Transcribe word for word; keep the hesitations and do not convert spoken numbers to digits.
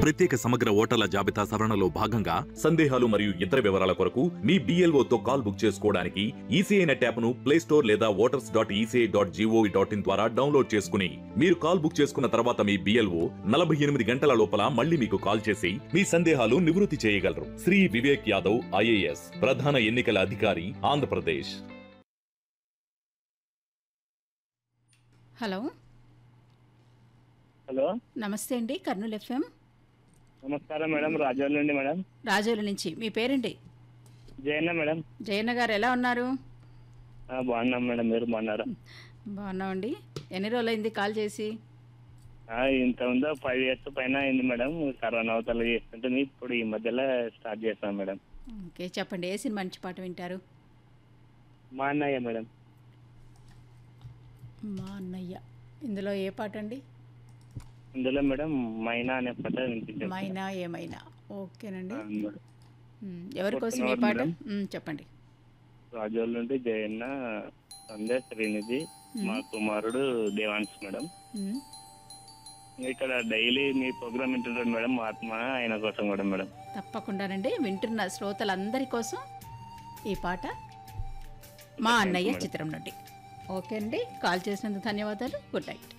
ప్రత్యేక సమగ్ర ఓటర్ల జాబితా సవరణలో భాగంగా సందేహాలు మరియు ఇతర వివరాల కొరకు మీ బిఎల్ఓతో కాల్ బుక్ చేసుకోవడానికి ఈసీఐ నెట్ యాప్ను ప్లే స్టోర్ లేదా voters dot ECI dot GOV dot in ద్వారా డౌన్లోడ్ చేసుకుని మీరు కాల్ బుక్ చేసుకున్న తర్వాత మీ బిఎల్ఓ నలభై ఎనిమిది గంటల లోపల మళ్ళీ మీకు కాల్ చేసి మీ సందేహాలు నివృత్తి చేయగలరు. శ్రీ వివేక్ యాదవ్ ఐఏఎస్ ప్రధాన ఎన్నికల అధికారి ఆంధ్రప్రదేశ్. హలో హలో నమస్తే అండి, కర్నూలు ఎఫ్ఎం. నమస్కారం మేడం, రాజోల్ నుండి మేడం. రాజోలు నుంచి. మీ పేరేంటి? జయన్న మేడం. జయన్న గారు ఎలా ఉన్నారు? ఆ, బాగున్నాం మేడం, మీరు బాగున్నారా? బాగున్నామండి. ఎన్ని రోజులైంది కాల్ చేసి? ఆ, ఇంత ఉందో ఫైవ్ ఇయర్స్ పైన అయింది మేడం. కరోనా అవతల చేస్తుంటే ఇప్పుడు ఈ మధ్యలో స్టార్ట్ చేస్తాం మేడం. ఓకే, చెప్పండి. ఏ సినిమా మంచి పాట వింటారు? మా అన్నయ్య మేడం. మా అన్నయ్య. ఇందులో ఏ పాట అండి? ఇందులో మేడం మైనా అనే పాట వినిపించారు. మైనా ఏమైనా. ఓకేనండి. ఆ, మేడం. ఉమ్, ఎవరి కోసం ఈ పాట? ఉమ్, చెప్పండి. రాజోల్ నుండి జయన్న, సందే శ్రీనిధి, మా కుమారుడు దేవాన్స్ మేడం. ఉమ్, ఇక్కడ డైలీ మీ ప్రోగ్రామ్ వింటుంటాడు మేడం, మా ఆత్మ ఆయన కోసం కూడా మేడం. తప్పకుండానండి. వింటున్న శ్రోతలందరి కోసం ఈ పాట మా అన్నయ్య చిత్రం నుండి. ఓకే అండి, కాల్ చేసినందుకు ధన్యవాదాలు. Good night.